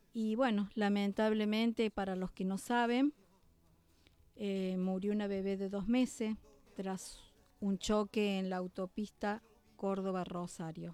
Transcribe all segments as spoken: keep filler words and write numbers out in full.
Y bueno, lamentablemente para los que no saben, eh, murió una bebé de dos meses tras un choque en la autopista Córdoba-Rosario.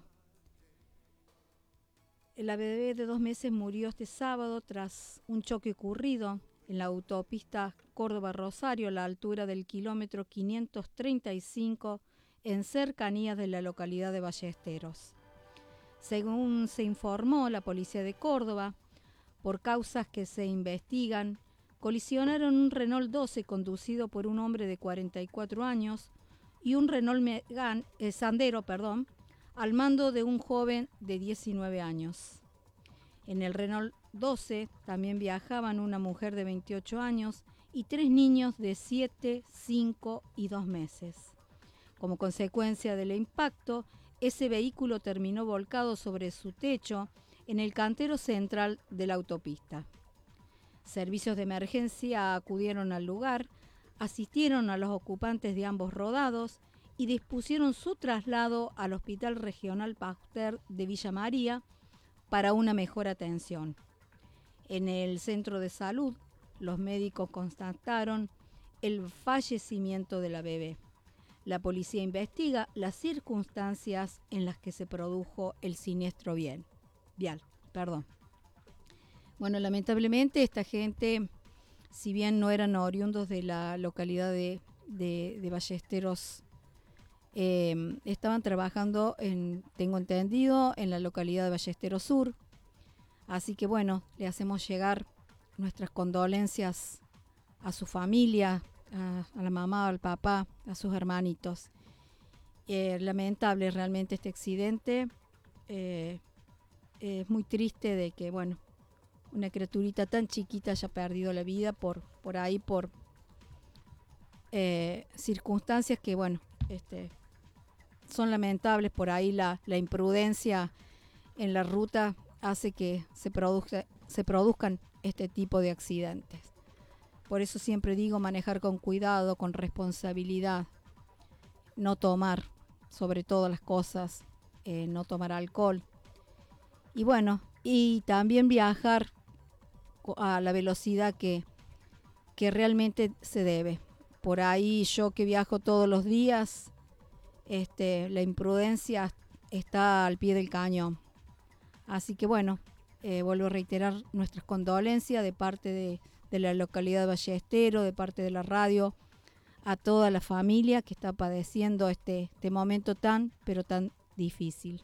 La bebé de dos meses murió este sábado tras un choque ocurrido en la autopista Córdoba-Rosario a la altura del kilómetro quinientos treinta y cinco en cercanías de la localidad de Ballesteros. Según se informó, la policía de Córdoba, por causas que se investigan, colisionaron un Renault doce conducido por un hombre de cuarenta y cuatro años y un Renault Megane, eh, Sandero, perdón, al mando de un joven de diecinueve años. En el Renault doce también viajaban una mujer de veintiocho años y tres niños de siete, cinco y dos meses. Como consecuencia del impacto, ese vehículo terminó volcado sobre su techo en el cantero central de la autopista. Servicios de emergencia acudieron al lugar, asistieron a los ocupantes de ambos rodados y dispusieron su traslado al Hospital Regional Pasteur de Villa María para una mejor atención. En el centro de salud, los médicos constataron el fallecimiento de la bebé. La policía investiga las circunstancias en las que se produjo el siniestro bien, vial. Perdón. Bueno, lamentablemente esta gente, si bien no eran oriundos de la localidad de, de, de Ballesteros, Eh, estaban trabajando, en, tengo entendido, en la localidad de Ballesteros Sur. Así que bueno, le hacemos llegar nuestras condolencias a su familia, a, a la mamá, al papá, a sus hermanitos. Eh, lamentable realmente este accidente. Eh, es muy triste de que, bueno, una criaturita tan chiquita haya perdido la vida por, por ahí, por eh, circunstancias que, bueno, este... son lamentables. Por ahí la, la imprudencia en la ruta hace que se, produzca, se produzcan este tipo de accidentes. Por eso siempre digo manejar con cuidado, con responsabilidad, no tomar, sobre todas las cosas, eh, no tomar alcohol. Y bueno, y también viajar a la velocidad que, que realmente se debe. Por ahí yo que viajo todos los días, Este, la imprudencia está al pie del cañón. Así que bueno, eh, vuelvo a reiterar nuestras condolencias de parte de, de la localidad de Ballesteros, de parte de la radio, a toda la familia que está padeciendo este, este momento tan, pero tan difícil.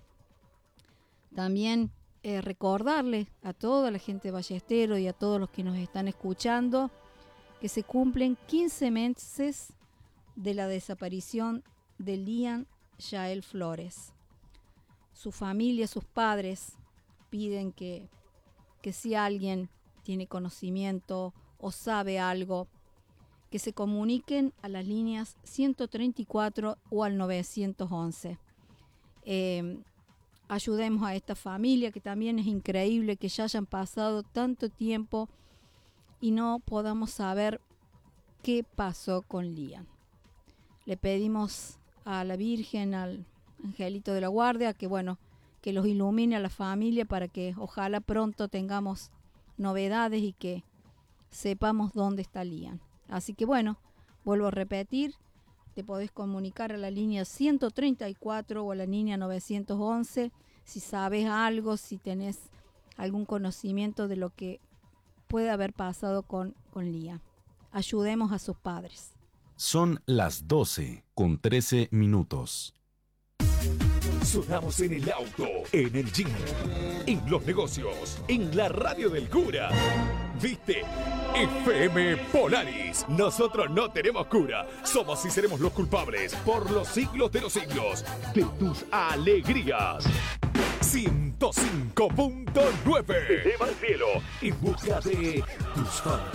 También eh, recordarle a toda la gente de Ballesteros y a todos los que nos están escuchando que se cumplen quince meses de la desaparición de Lian Yael Flores. Su familia, sus padres piden que, que si alguien tiene conocimiento o sabe algo, que se comuniquen a las líneas ciento treinta y cuatro o al novecientos once. Eh, ayudemos a esta familia, que también es increíble que ya hayan pasado tanto tiempo y no podamos saber qué pasó con Lian. Le pedimos a la Virgen, al Angelito de la Guardia, que bueno, que los ilumine a la familia para que ojalá pronto tengamos novedades y que sepamos dónde está Lian. Así que bueno, vuelvo a repetir, te podés comunicar a la línea ciento treinta y cuatro o a la línea novecientos once si sabes algo, si tenés algún conocimiento de lo que puede haber pasado con, con Lian. Ayudemos a sus padres. Son las doce con trece minutos. Sonamos en el auto, en el gym, en los negocios, en la radio del cura. ¿Viste? F M Polaris. Nosotros no tenemos cura. Somos y seremos los culpables por los siglos de los siglos de tus alegrías. ciento cinco punto nueve. Eleva al cielo en busca de tus fantasmas.